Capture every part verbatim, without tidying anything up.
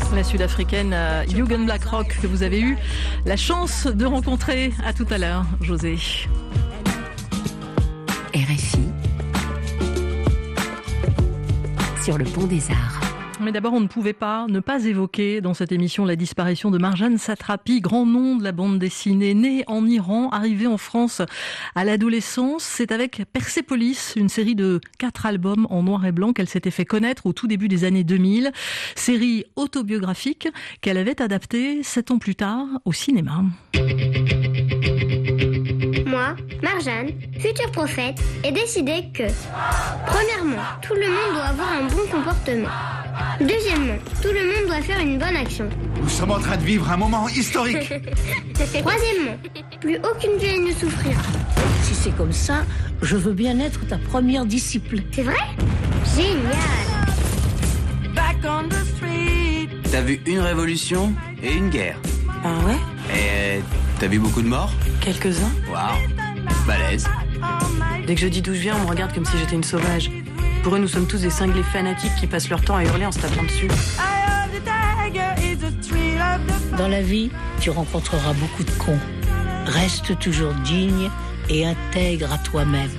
La sud-africaine Yugen Blackrock que vous avez eu la chance de rencontrer. À tout à l'heure, José. R F I sur le pont des Arts. Mais d'abord, on ne pouvait pas ne pas évoquer dans cette émission la disparition de Marjane Satrapi, grand nom de la bande dessinée, née en Iran, arrivée en France à l'adolescence. C'est avec Persepolis, une série de quatre albums en noir et blanc qu'elle s'était fait connaître au tout début des années deux mille. Série autobiographique qu'elle avait adaptée sept ans plus tard au cinéma. Moi, Marjane, future prophète, ai décidé que, premièrement, tout le monde doit avoir un bon comportement. Deuxièmement, tout le monde doit faire une bonne action. Nous sommes en train de vivre un moment historique. Troisièmement, plus aucune vieille ne souffrira. Si c'est comme ça, je veux bien être ta première disciple. C'est vrai ? Génial ! T'as vu une révolution et une guerre. Ah ouais ? Et t'as vu beaucoup de morts ? Quelques-uns. Waouh, balèze. Dès que je dis d'où je viens, on me regarde comme si j'étais une sauvage. Pour eux, nous sommes tous des cinglés fanatiques qui passent leur temps à hurler en se tapant dessus. Dans la vie, tu rencontreras beaucoup de cons. Reste toujours digne et intègre à toi-même.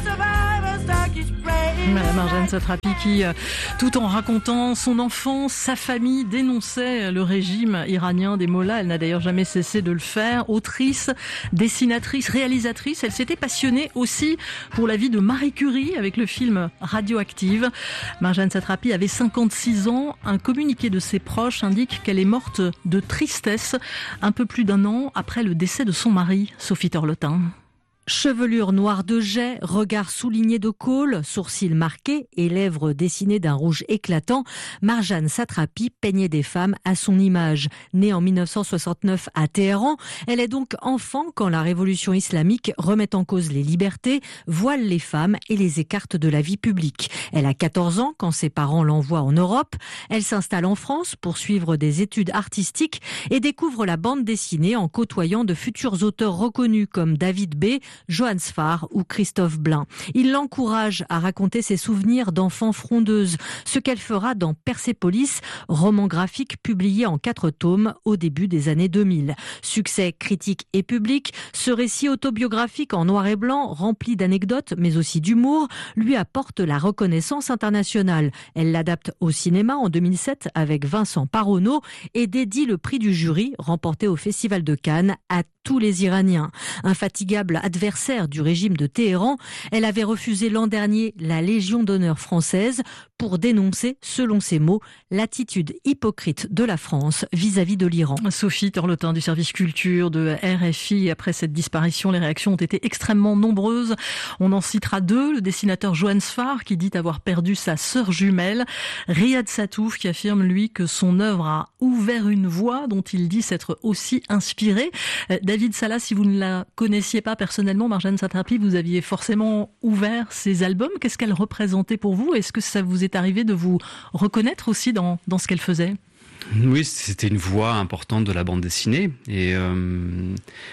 Madame Marjane Satrapi qui, tout en racontant son enfance, sa famille, dénonçait le régime iranien des mollahs. Elle n'a d'ailleurs jamais cessé de le faire. Autrice, dessinatrice, réalisatrice, elle s'était passionnée aussi pour la vie de Marie Curie avec le film Radioactive. Marjane Satrapi avait cinquante-six ans. Un communiqué de ses proches indique qu'elle est morte de tristesse un peu plus d'un an après le décès de son mari, Sophie Torlotin. Chevelure noire de jais, regard souligné de colle, sourcils marqués et lèvres dessinées d'un rouge éclatant, Marjane Satrapi peignait des femmes à son image. Née en mille neuf cent soixante-neuf à Téhéran, elle est donc enfant quand la révolution islamique remet en cause les libertés, voile les femmes et les écarte de la vie publique. Elle a quatorze ans quand ses parents l'envoient en Europe. Elle s'installe en France pour suivre des études artistiques et découvre la bande dessinée en côtoyant de futurs auteurs reconnus comme David B., Johann Sfar ou Christophe Blain. Il l'encourage à raconter ses souvenirs d'enfant frondeuse, ce qu'elle fera dans Persepolis, roman graphique publié en quatre tomes au début des années deux mille. Succès critique et public, ce récit autobiographique en noir et blanc, rempli d'anecdotes mais aussi d'humour, lui apporte la reconnaissance internationale. Elle l'adapte au cinéma en deux mille sept avec Vincent Paronneau et dédie le prix du jury remporté au Festival de Cannes à tous les Iraniens. Infatigable adversaire du régime de Téhéran, elle avait refusé l'an dernier la Légion d'honneur française pour dénoncer, selon ses mots, l'attitude hypocrite de la France vis-à-vis de l'Iran. Sophie Torlotin du service culture de R F I. Après cette disparition, les réactions ont été extrêmement nombreuses. On en citera deux. Le dessinateur Johann Sfar qui dit avoir perdu sa sœur jumelle. Riyad Satouf qui affirme, lui, que son œuvre a ouvert une voie dont il dit s'être aussi inspiré. David Salah, si vous ne la connaissiez pas personnellement, Marjane Satrapi, vous aviez forcément ouvert ses albums. Qu'est-ce qu'elle représentait pour vous ? Est-ce que ça vous est arrivé de vous reconnaître aussi dans, dans ce qu'elle faisait ? Oui, c'était une voix importante de la bande dessinée et, euh,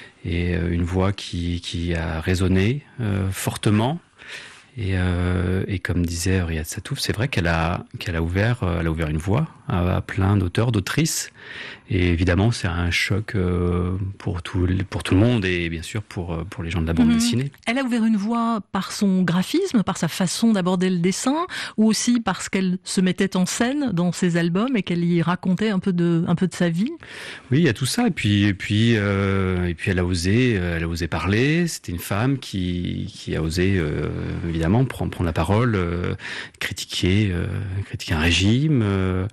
et une voix qui, qui a résonné euh, fortement. Et, euh, et comme disait Riyad Satouf, c'est vrai qu'elle a, qu'elle a ouvert, elle a ouvert une voie à, à plein d'auteurs, d'autrices. Et évidemment, c'est un choc euh, pour tout, pour tout le monde et bien sûr pour, pour les gens de la bande mmh. dessinée. Elle a ouvert une voie par son graphisme, par sa façon d'aborder le dessin, ou aussi parce qu'elle se mettait en scène dans ses albums et qu'elle y racontait un peu de, un peu de sa vie. Oui, il y a tout ça. Et puis, et puis, euh, et puis, elle a osé, elle a osé parler. C'était une femme qui, qui a osé euh, évidemment prendre, prendre la parole, euh, critiquer, euh, critiquer un régime. Euh,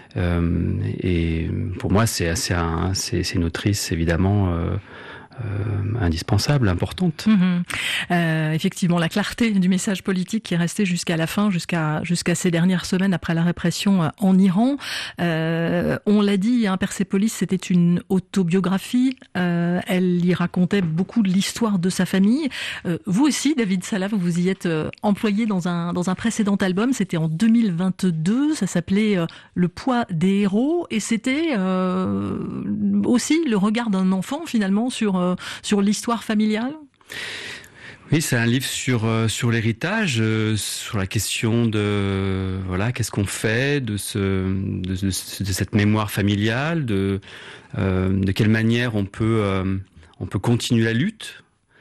euh, et pour moi, c'est assez, c'est, c'est une autrice évidemment. Euh, Euh, indispensable, importante. Mmh. Euh, effectivement, la clarté du message politique qui est resté jusqu'à la fin, jusqu'à jusqu'à ces dernières semaines après la répression en Iran. Euh, on l'a dit, hein, Persepolis, c'était une autobiographie. Euh, elle y racontait beaucoup de l'histoire de sa famille. Euh, vous aussi, David Salah, vous vous y êtes euh, employé dans un dans un précédent album. C'était en deux mille vingt-deux. Ça s'appelait euh, Le poids des héros, et c'était euh, aussi le regard d'un enfant finalement sur sur l'histoire familiale. Oui, c'est un livre sur euh, sur l'héritage, euh, sur la question de voilà, qu'est-ce qu'on fait de ce de, de, de cette mémoire familiale, de euh, de quelle manière on peut euh, on peut continuer la lutte.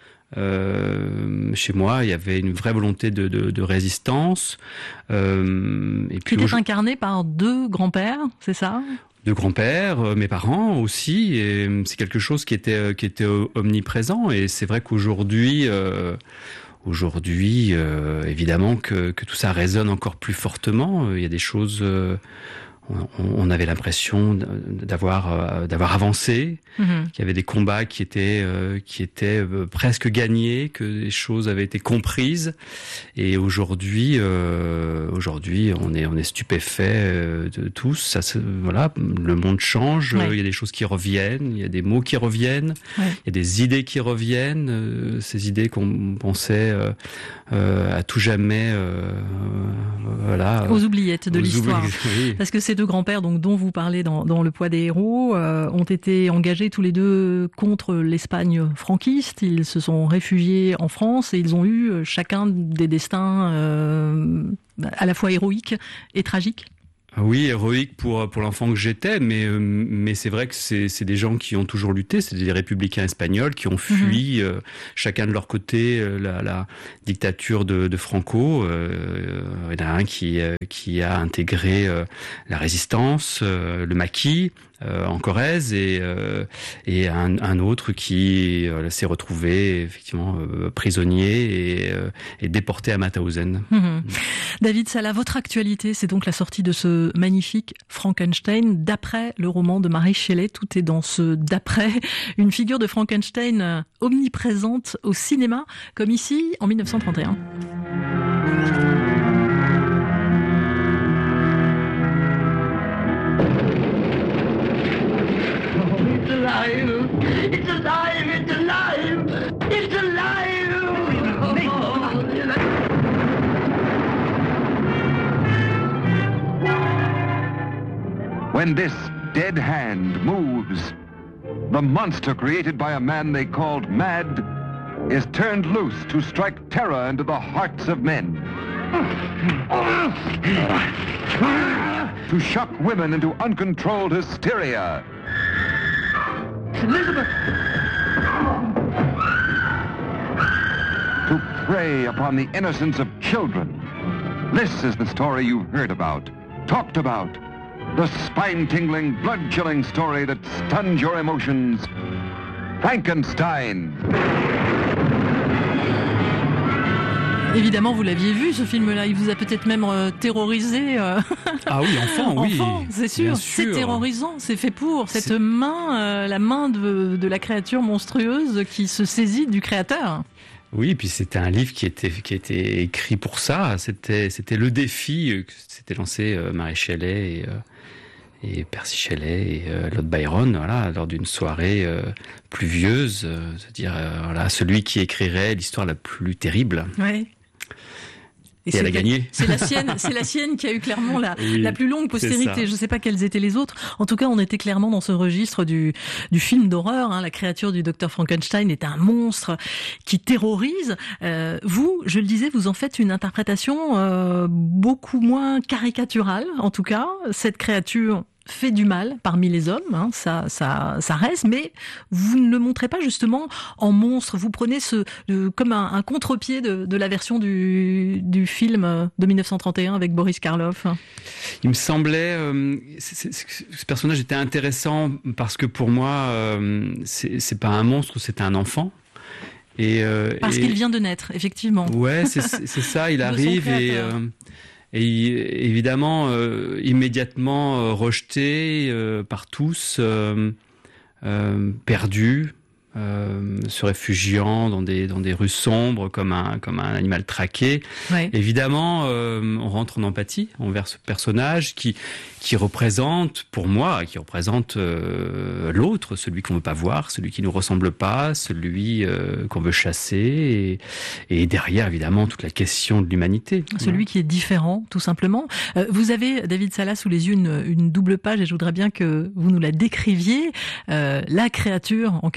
Euh, chez moi, il y avait une vraie volonté de, de, de résistance. Euh, et puis qui était incarné par deux grands-pères, c'est ça ? De grands-pères, mes parents aussi, et c'est quelque chose qui était qui était omniprésent. Et c'est vrai qu'aujourd'hui, euh, aujourd'hui, euh, évidemment que que tout ça résonne encore plus fortement. Il y a des choses. Euh, On, on avait l'impression d'avoir d'avoir avancé, mmh. qu'il y avait des combats qui étaient euh, qui étaient euh, presque gagnés, que les choses avaient été comprises. Et aujourd'hui, euh, aujourd'hui, on est on est stupéfait euh, de tous. Ça, se, voilà, le monde change. Ouais. Il y a des choses qui reviennent, il y a des mots qui reviennent, ouais. il y a des idées qui reviennent. Euh, ces idées qu'on pensait euh, euh, à tout jamais, euh, voilà, aux oubliettes de l'histoire. Oui. Parce que ces deux grands-pères, donc dont vous parlez dans, dans Le Poids des héros, euh, ont été engagés tous les deux contre l'Espagne franquiste. Ils se sont réfugiés en France et ils ont eu chacun des destins euh, à la fois héroïques et tragiques. Oui, héroïque pour pour l'enfant que j'étais, mais mais c'est vrai que c'est c'est des gens qui ont toujours lutté, c'est des républicains espagnols qui ont fui mmh. euh, chacun de leur côté euh, la, la dictature de, de Franco. Euh, il y en a un qui qui a intégré euh, la résistance, euh, le maquis. Euh, en Corrèze et euh, et un, un autre qui euh, s'est retrouvé effectivement euh, prisonnier et, euh, et déporté à Mauthausen. Mmh. Mmh. David Sala, votre actualité, c'est donc la sortie de ce magnifique Frankenstein d'après le roman de Mary Shelley. Tout est dans ce d'après, une figure de Frankenstein omniprésente au cinéma, comme ici en dix-neuf cent trente et un. Alive! It's alive! It's alive! It's alive! When this dead hand moves, the monster created by a man they called Mad is turned loose to strike terror into the hearts of men. To shock women into uncontrolled hysteria. Elizabeth! To prey upon the innocence of children. This is the story you've heard about, talked about. The spine-tingling, blood-chilling story that stuns your emotions. Frankenstein! Évidemment, vous l'aviez vu, ce film-là. Il vous a peut-être même euh, terrorisé. Euh... Ah oui, enfant, oui. Enfant, c'est sûr. C'est terrorisant. C'est fait pour cette main, euh, la main de, de la créature monstrueuse qui se saisit du créateur. Oui, et puis c'était un livre qui était qui était écrit pour ça. C'était c'était le défi que s'était lancé euh, Mary Shelley et, euh, et Percy Shelley et euh, Lord Byron, voilà, lors d'une soirée euh, pluvieuse, euh, c'est-à-dire euh, voilà, celui qui écrirait l'histoire la plus terrible. Oui. Et, et elle a gagné. C'est la sienne, c'est la sienne qui a eu clairement la, oui, la plus longue postérité. Je ne sais pas quelles étaient les autres. En tout cas, on était clairement dans ce registre du, du film d'horreur. Hein. La créature du docteur Frankenstein est un monstre qui terrorise. Euh, vous, je le disais, vous en faites une interprétation euh, beaucoup moins caricaturale. En tout cas, cette créature fait du mal parmi les hommes, hein, ça, ça, ça reste, mais vous ne le montrez pas justement en monstre. Vous prenez ce euh, comme un, un contre-pied de, de la version du, du film de dix-neuf cent trente et un avec Boris Karloff. Il me semblait, euh, c'est, c'est, ce personnage était intéressant parce que pour moi, euh, c'est, c'est pas un monstre, c'est un enfant. Et, euh, parce et... qu'il vient de naître, effectivement. Ouais, c'est, c'est, c'est ça. Il arrive et. Euh, Et évidemment, euh, immédiatement euh, rejeté euh, par tous, euh, euh, perdu, euh, se réfugiant dans des dans des rues sombres comme un comme un animal traqué. Ouais. Évidemment, euh, on rentre en empathie envers ce personnage qui qui représente, pour moi, qui représente euh, l'autre, celui qu'on veut pas voir, celui qui nous ressemble pas, celui euh, qu'on veut chasser, et, et derrière, évidemment, toute la question de l'humanité. Celui ouais. qui est différent, tout simplement. Euh, vous avez, David Sala, sous les yeux une, une double page, et je voudrais bien que vous nous la décriviez. Euh, la créature en question,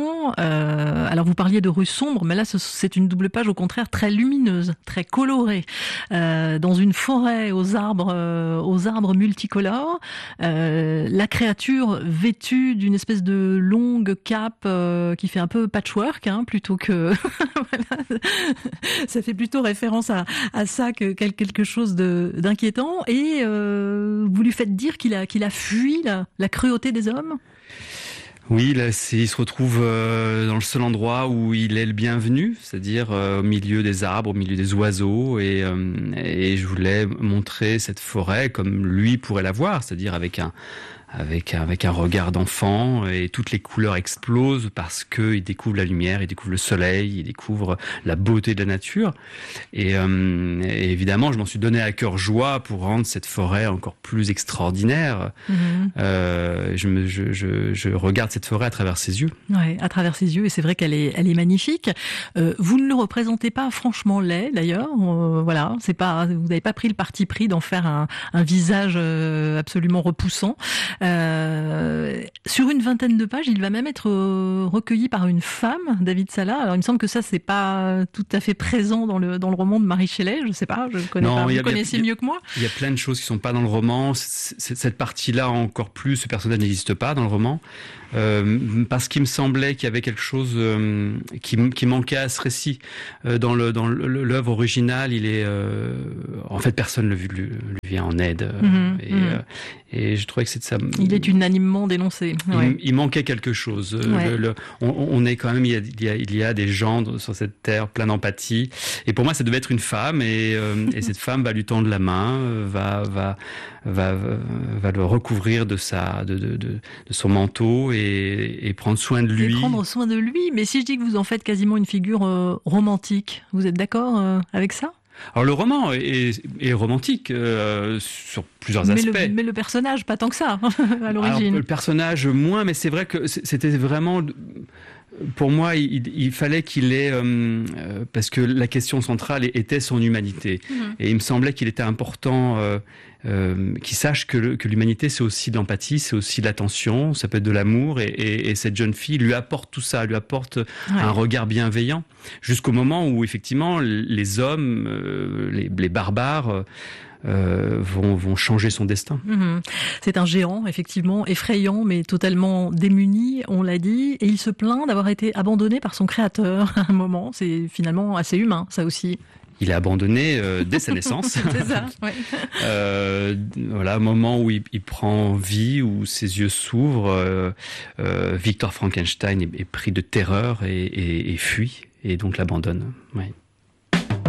également. Euh, alors vous parliez de rue sombre, mais là c'est une double page au contraire très lumineuse, très colorée, euh, dans une forêt aux arbres, euh, aux arbres multicolores. Euh, la créature vêtue d'une espèce de longue cape euh, qui fait un peu patchwork, hein, plutôt que voilà. Ça fait plutôt référence à, à ça que quelque chose de, d'inquiétant. Et euh, vous lui faites dire qu'il a qu'il a fui la, la cruauté des hommes. Oui, là, c'est, il se retrouve euh, dans le seul endroit où il est le bienvenu, c'est-à-dire euh, au milieu des arbres, au milieu des oiseaux, et, euh, et je voulais montrer cette forêt comme lui pourrait la voir, c'est-à-dire avec un avec un, avec un regard d'enfant, et toutes les couleurs explosent parce que il découvre la lumière, il découvre le soleil, il découvre la beauté de la nature. Et, euh, et évidemment, je m'en suis donné à cœur joie pour rendre cette forêt encore plus extraordinaire. Mmh. Euh, je, me, je, je, je regarde cette forêt à travers ses yeux. Ouais, à travers ses yeux, et c'est vrai qu'elle est, elle est magnifique. Euh, vous ne le représentez pas franchement laid, d'ailleurs. Euh, voilà, c'est pas, vous n'avez pas pris le parti pris d'en faire un, un visage euh, absolument repoussant. Euh, sur une vingtaine de pages, il va même être euh, recueilli par une femme, David Sala. Alors il me semble que ça c'est pas tout à fait présent dans le dans le roman de Marie Shelley. Je sais pas, je connais non, pas. Vous a, connaissez a, mieux que moi. Il y a plein de choses qui sont pas dans le roman. C'est, c'est, cette partie-là encore plus, ce personnage n'existe pas dans le roman. Euh, parce qu'il me semblait qu'il y avait quelque chose euh, qui, qui manquait à ce récit. Euh, dans le dans l'œuvre originale, il est euh, en fait personne ne lui, lui vient en aide. Euh, mmh, et, mmh. euh, et je trouvais que c'est ça. Il est unanimement dénoncé. Ouais. Il, il manquait quelque chose. Ouais. Le, le, on, on est quand même il y a il y a, il y a des gens sur cette terre plein d'empathie. Et pour moi, ça devait être une femme. Et, euh, et cette femme va lui tendre la main, va va va va, va le recouvrir de sa de de de, de son manteau. Et Et, et prendre soin de lui. Et prendre soin de lui. Mais si je dis que vous en faites quasiment une figure euh, romantique, vous êtes d'accord euh, avec ça ? Alors le roman est, est romantique euh, sur plusieurs mais aspects. Le, mais le personnage, pas tant que ça, à l'origine. Alors, le personnage, moins, mais c'est vrai que c'était vraiment... Pour moi, il, il fallait qu'il ait... Euh, parce que la question centrale était son humanité. Mmh. Et il me semblait qu'il était important... Euh, Euh, qui sache que, le, que l'humanité c'est aussi de l'empathie, c'est aussi de l'attention, ça peut être de l'amour, et, et, et cette jeune fille lui apporte tout ça, lui apporte ouais. un regard bienveillant, jusqu'au moment où effectivement les hommes, euh, les, les barbares euh, vont, vont changer son destin. Mmh. C'est un géant, effectivement, effrayant, mais totalement démuni, on l'a dit, et il se plaint d'avoir été abandonné par son créateur à un moment. C'est finalement assez humain, ça aussi. Il est abandonné euh, dès sa naissance. C'est ça, ouais. euh, voilà, moment où il, il prend vie, où ses yeux s'ouvrent, euh, euh, Victor Frankenstein est, est pris de terreur et, et, et fuit, et donc l'abandonne. Ouais.